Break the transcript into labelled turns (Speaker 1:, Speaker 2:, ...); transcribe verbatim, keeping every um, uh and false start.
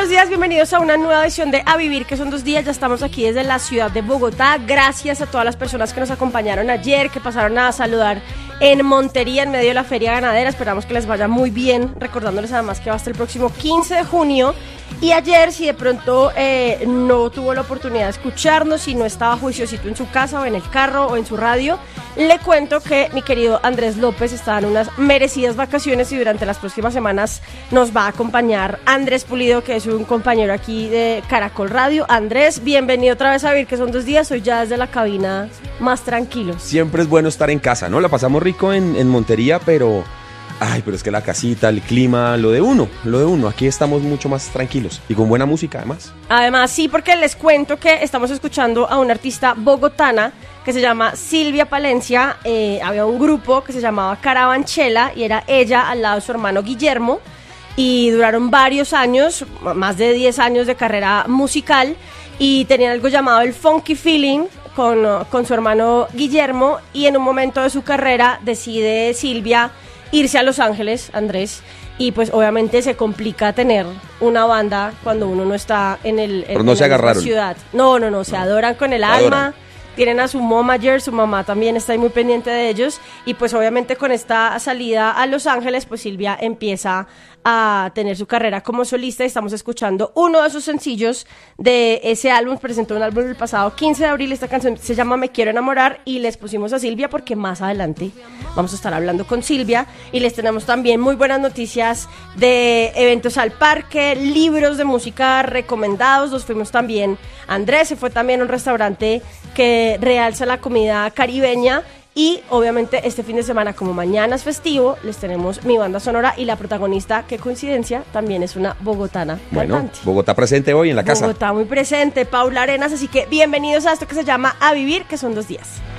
Speaker 1: buenos días, bienvenidos a una nueva edición de A Vivir, que son dos días. Ya estamos aquí desde la ciudad de Bogotá. Gracias a todas las personas que nos acompañaron ayer, que pasaron a saludar en Montería, en medio de la feria ganadera. Esperamos que les vaya muy bien, recordándoles además que va hasta el próximo quince de junio. Y ayer, si de pronto eh, no tuvo la oportunidad de escucharnos, si no estaba juiciosito en su casa o en el carro o en su radio, le cuento que mi querido Andrés López está en unas merecidas vacaciones y durante las próximas semanas nos va a acompañar Andrés Pulido, que es un compañero aquí de Caracol Radio. Andrés, bienvenido otra vez a Vivir, que son dos días. Hoy ya desde la cabina más tranquilos.
Speaker 2: Siempre es bueno estar en casa, ¿no? La pasamos rico en, en Montería, pero... Ay, pero es que la casita, el clima, lo de uno, lo de uno. Aquí estamos mucho más tranquilos y con buena música además.
Speaker 1: Además, sí, porque les cuento que estamos escuchando a una artista bogotana que se llama Silvia Palencia. Eh, había un grupo que se llamaba Carabanchela y era ella al lado de su hermano Guillermo. Y duraron varios años, más de diez años de carrera musical. Y tenían algo llamado el Funky Feeling con, con su hermano Guillermo. Y en un momento de su carrera decide Silvia irse a Los Ángeles, Andrés, y pues obviamente se complica tener una banda cuando uno no está en el en,
Speaker 2: Pero no
Speaker 1: en
Speaker 2: se
Speaker 1: la
Speaker 2: agarraron.
Speaker 1: ciudad. No, no, no, se adoran con el alma. Tienen a su momager, su mamá también está ahí muy pendiente de ellos. Y pues obviamente con esta salida a Los Ángeles, pues Silvia empieza a tener su carrera como solista. Y estamos escuchando uno de sus sencillos de ese álbum. Presentó un álbum el pasado quince de abril. Esta canción se llama Me Quiero Enamorar. Y les pusimos a Silvia porque más adelante vamos a estar hablando con Silvia. Y les tenemos también muy buenas noticias de eventos al parque, libros de música recomendados. Nos fuimos también, Andrés se fue también a un restaurante que realza la comida caribeña. Y obviamente este fin de semana, como mañana es festivo, les tenemos mi banda sonora y la protagonista, qué coincidencia, también es una bogotana
Speaker 2: Bueno,
Speaker 1: cantante.
Speaker 2: Bogotá presente hoy en la casa.
Speaker 1: Bogotá muy presente, Paula Arenas, así que bienvenidos a esto que se llama A Vivir, que son dos días.